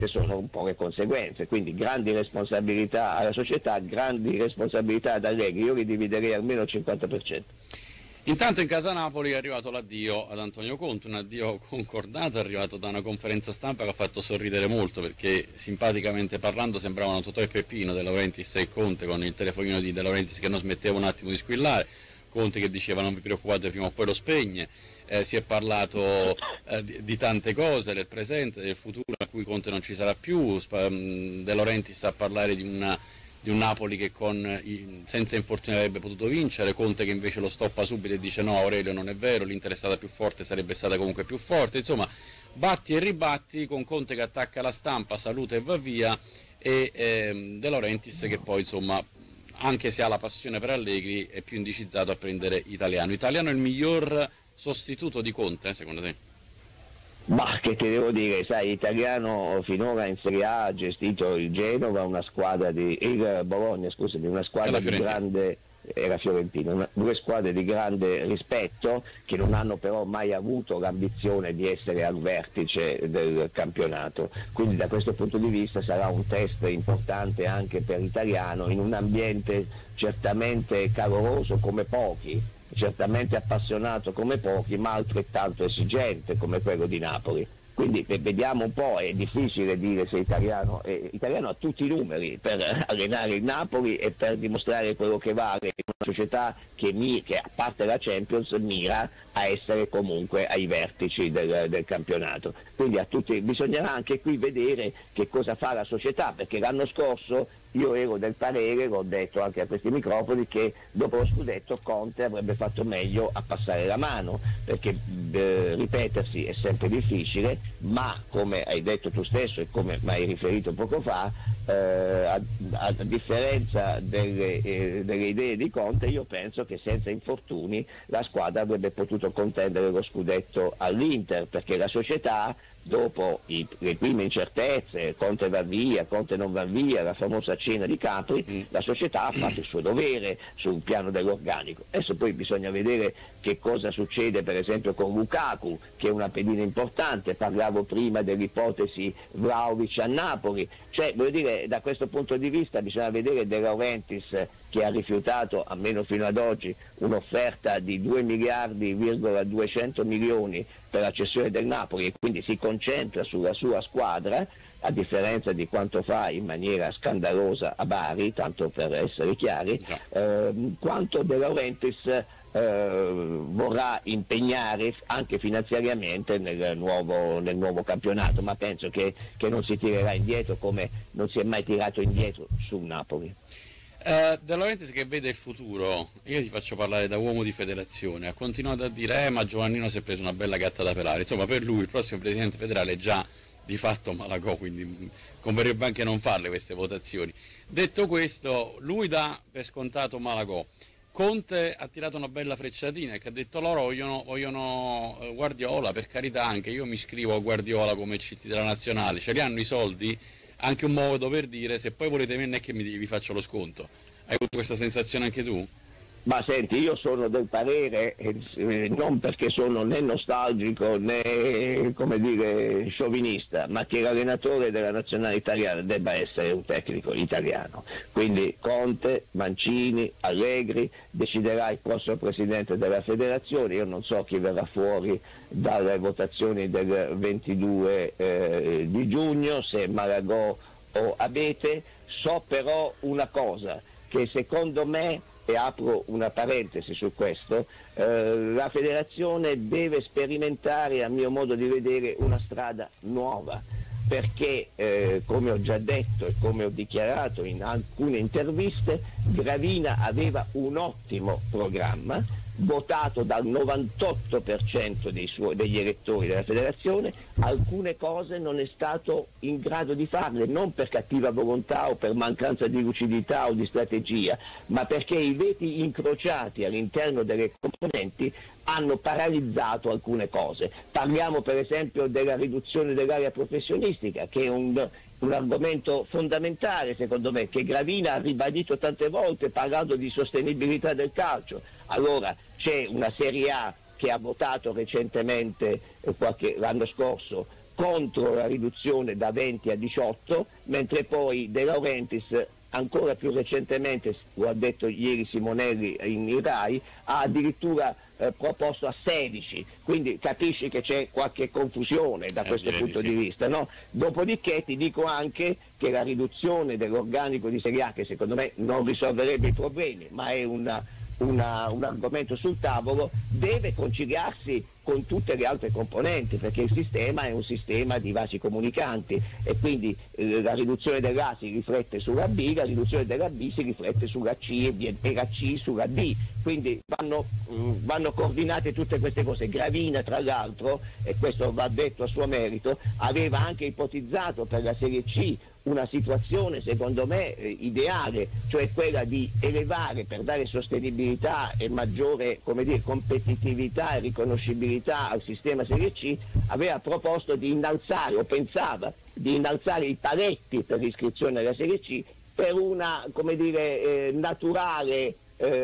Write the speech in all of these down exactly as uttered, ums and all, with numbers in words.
sono un po' le conseguenze, quindi grandi responsabilità alla società, grandi responsabilità ad Allegri, io li dividerei almeno al cinquanta per cento. Intanto in casa Napoli è arrivato l'addio ad Antonio Conte, un addio concordato, è arrivato da una conferenza stampa che ha fatto sorridere molto, perché simpaticamente parlando sembravano Totò e Peppino, De Laurentiis e Conte, con il telefonino di De Laurentiis che non smetteva un attimo di squillare, Conte che diceva non vi preoccupate, prima o poi lo spegne. Eh, si è parlato eh, di, di tante cose, del presente, del futuro a cui Conte non ci sarà più. De Laurentiis a parlare di una di un Napoli che con senza infortuni avrebbe potuto vincere, Conte che invece lo stoppa subito e dice no Aurelio non è vero, l'Inter è stata più forte, sarebbe stata comunque più forte, insomma batti e ribatti con Conte che attacca la stampa, saluta e va via, e ehm, De Laurentiis che poi insomma anche se ha la passione per Allegri è più indicizzato a prendere Italiano. Italiano è il miglior sostituto di Conte secondo te? Ma che ti devo dire, sai, Italiano finora in Serie A ha gestito il Genova, una squadra di il Bologna, scusami, una squadra di grande, era Fiorentina, una, due squadre di grande rispetto che non hanno però mai avuto l'ambizione di essere al vertice del campionato, quindi da questo punto di vista sarà un test importante anche per Italiano in un ambiente certamente caloroso come pochi, certamente appassionato come pochi, ma altrettanto esigente come quello di Napoli. Quindi vediamo un po', è difficile dire se Italiano, eh, Italiano ha tutti i numeri per allenare il Napoli e per dimostrare quello che vale in una società che, mi, che a parte la Champions mira a essere comunque ai vertici del, del campionato. Quindi a tutti, bisognerà anche qui vedere che cosa fa la società, perché l'anno scorso io ero del parere, l'ho detto anche a questi microfoni, che dopo lo scudetto Conte avrebbe fatto meglio a passare la mano, perché eh, ripetersi è sempre difficile, ma come hai detto tu stesso e come mi hai riferito poco fa, eh, a, a differenza delle, eh, delle idee di Conte, io penso che senza infortuni la squadra avrebbe potuto contendere lo scudetto all'Inter, perché la società dopo i, le prime incertezze, Conte va via, Conte non va via, la famosa cena di Capri, mm. la società ha fatto il suo dovere sul piano dell'organico. Adesso poi bisogna vedere che cosa succede per esempio con Lukaku, che è una pedina importante, parlavo prima dell'ipotesi Vlahovic a Napoli, cioè voglio dire, da questo punto di vista bisogna vedere De Laurentiis che ha rifiutato, almeno fino ad oggi, un'offerta di due miliardi virgola duecento milioni per la cessione del Napoli e quindi si concentra sulla sua squadra, a differenza di quanto fa in maniera scandalosa a Bari, tanto per essere chiari, eh, quanto De Laurentiis eh, vorrà impegnare anche finanziariamente nel nuovo, nel nuovo campionato, ma penso che, che non si tirerà indietro come non si è mai tirato indietro sul Napoli. Uh, De Laurentiis che vede il futuro, io ti faccio parlare da uomo di federazione, ha continuato a dire eh ma Giovannino si è preso una bella gatta da pelare, insomma per lui il prossimo presidente federale è già di fatto Malagò, quindi converrebbe anche non farle queste votazioni. Detto questo, lui dà per scontato Malagò, Conte ha tirato una bella frecciatina e che ha detto loro vogliono, vogliono Guardiola, per carità anche io mi iscrivo a Guardiola come C T della nazionale, ce li hanno i soldi? Anche un modo per dire se poi volete me non è che mi, vi faccio lo sconto. Hai avuto questa sensazione anche tu? Ma senti, io sono del parere, eh, non perché sono né nostalgico né, come dire, sciovinista, ma che l'allenatore della nazionale italiana debba essere un tecnico italiano. Quindi Conte, Mancini, Allegri, deciderà il prossimo presidente della federazione. Io non so chi verrà fuori dalle votazioni del ventidue eh, di giugno, se Malagò o Abete. So però una cosa, che secondo me, e apro una parentesi su questo, eh, la federazione deve sperimentare, a mio modo di vedere, una strada nuova, perché eh, come ho già detto e come ho dichiarato in alcune interviste, Gravina aveva un ottimo programma votato dal novantotto per cento dei suoi, degli elettori della federazione. Alcune cose non è stato in grado di farle, non per cattiva volontà o per mancanza di lucidità o di strategia, ma perché i veti incrociati all'interno delle componenti hanno paralizzato alcune cose. Parliamo per esempio della riduzione dell'area professionistica, che è un, un argomento fondamentale secondo me, che Gravina ha ribadito tante volte parlando di sostenibilità del calcio. Allora c'è una Serie A che ha votato recentemente, eh, qualche, l'anno scorso, contro la riduzione da venti a diciotto, mentre poi De Laurentiis ancora più recentemente, lo ha detto ieri Simonelli in, in Rai, ha addirittura eh, proposto a sedici, quindi capisci che c'è qualche confusione da eh, questo punto di, sì. di vista, no? Dopodiché ti dico anche che la riduzione dell'organico di Serie A, che secondo me non risolverebbe i problemi, ma è una, una, un argomento sul tavolo, deve conciliarsi con tutte le altre componenti, perché il sistema è un sistema di vasi comunicanti e quindi eh, la riduzione dell'A si riflette sulla B, la riduzione della B si riflette sulla C e, e la C sulla D, quindi vanno, mh, vanno coordinate tutte queste cose. Gravina, tra l'altro, e questo va detto a suo merito, aveva anche ipotizzato per la Serie C una situazione secondo me eh, ideale, cioè quella di elevare, per dare sostenibilità e maggiore, come dire, competitività e riconoscibilità al sistema Serie C, aveva proposto di innalzare, o pensava di innalzare i paletti per l'iscrizione alla Serie C per una, come dire, eh, naturale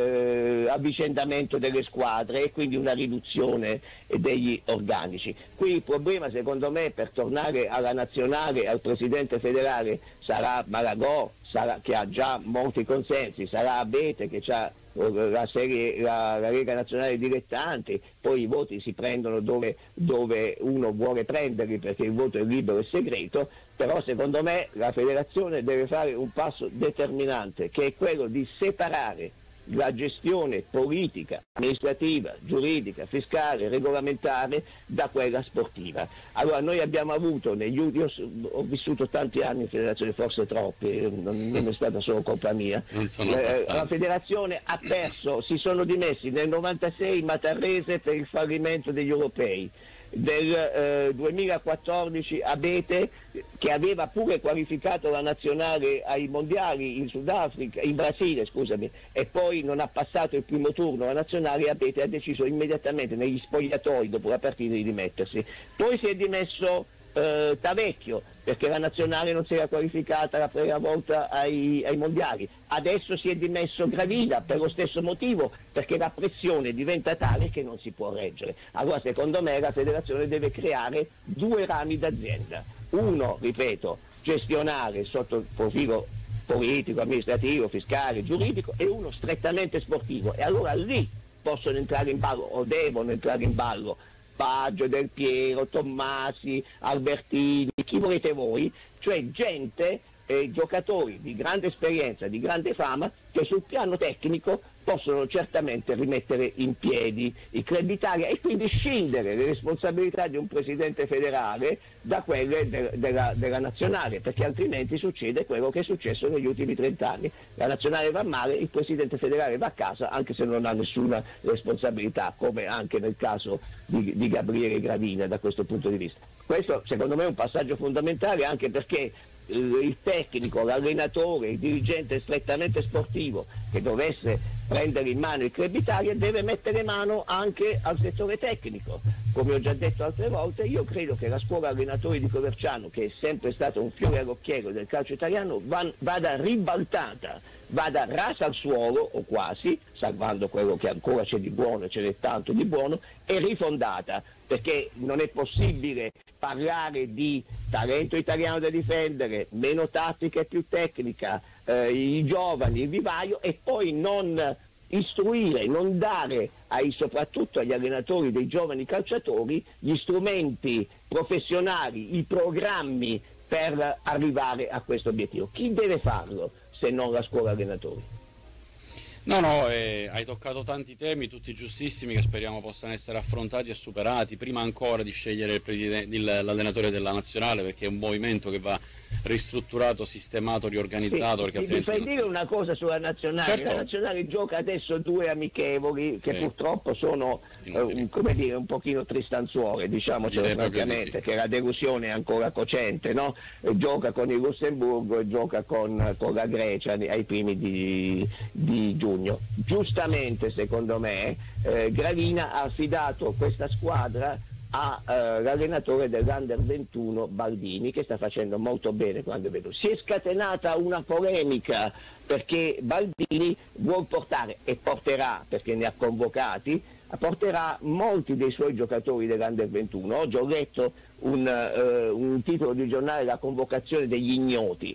Eh, avvicendamento delle squadre e quindi una riduzione degli organici. Qui il problema secondo me, per tornare alla nazionale, al presidente federale, sarà Malagò, sarà, che ha già molti consensi, sarà Abete che ha la, serie, la, la Lega Nazionale Dilettanti, poi i voti si prendono dove, dove uno vuole prenderli, perché il voto è libero e segreto, però secondo me la federazione deve fare un passo determinante, che è quello di separare la gestione politica, amministrativa, giuridica, fiscale, regolamentare da quella sportiva. Allora noi abbiamo avuto negli ultimi, io ho vissuto tanti anni in federazione, forse troppi, non, non è stata solo colpa mia, eh, la federazione ha perso, si sono dimessi nel novantasei Matarrese per il fallimento degli europei, del eh, duemilaquattordici Abete, che aveva pure qualificato la nazionale ai mondiali in Sudafrica, in Brasile scusami, e poi non ha passato il primo turno la nazionale. Abete ha deciso immediatamente negli spogliatoi dopo la partita di dimettersi. Poi si è dimesso eh, Tavecchio, perché la nazionale non si era qualificata la prima volta ai, ai mondiali. Adesso si è dimesso Gravina per lo stesso motivo, perché la pressione diventa tale che non si può reggere. Allora secondo me la federazione deve creare due rami d'azienda. Uno, ripeto, gestionale sotto il profilo politico, amministrativo, fiscale, giuridico, e uno strettamente sportivo. E allora lì possono entrare in ballo, o devono entrare in ballo, Baggio, Del Piero, Tommasi, Albertini, chi volete voi, cioè gente, eh, giocatori di grande esperienza, di grande fama, che sul piano tecnico possono certamente rimettere in piedi i club Italia e quindi scindere le responsabilità di un presidente federale da quelle de- della, della nazionale, perché altrimenti succede quello che è successo negli ultimi trent'anni. La nazionale va male, il presidente federale va a casa, anche se non ha nessuna responsabilità, come anche nel caso di, di Gabriele Gravina da questo punto di vista. Questo secondo me è un passaggio fondamentale, anche perché il tecnico, l'allenatore, il dirigente strettamente sportivo che dovesse prendere in mano il Club Italia deve mettere mano anche al settore tecnico. Come ho già detto altre volte, io credo che la scuola allenatori di Coverciano, che è sempre stata un fiore all'occhiello del calcio italiano, vada ribaltata, vada rasa al suolo o quasi, salvando quello che ancora c'è di buono, e ce n'è tanto di buono, e rifondata, perché non è possibile parlare di talento italiano da difendere, meno tattica e più tecnica, eh, i giovani, il vivaio, e poi non istruire, non dare ai, soprattutto agli allenatori dei giovani calciatori gli strumenti professionali, i programmi per arrivare a questo obiettivo. Chi deve farlo se non la scuola allenatori? No, no, eh, hai toccato tanti temi, tutti giustissimi, che speriamo possano essere affrontati e superati, prima ancora di scegliere il presidente, il, l'allenatore della nazionale, perché è un movimento che va ristrutturato, sistemato, riorganizzato. Sì, perché mi fai dire una cosa sulla nazionale? Certo. La nazionale gioca adesso due amichevoli che sì, purtroppo sono eh, come dire, un pochino tristanzuole, diciamocelo francamente, sì, che la delusione è ancora cocente, no? Gioca con il Lussemburgo e gioca con, con la Grecia ai primi di, di giugno. Giustamente secondo me eh, Gravina ha affidato questa squadra all'allenatore uh, dell'Under ventuno Baldini, che sta facendo molto bene. Quando vedo si è scatenata una polemica perché Baldini vuol portare, e porterà perché ne ha convocati, porterà molti dei suoi giocatori dell'Under ventuno. Oggi ho letto un, uh, un titolo di giornale, la convocazione degli ignoti,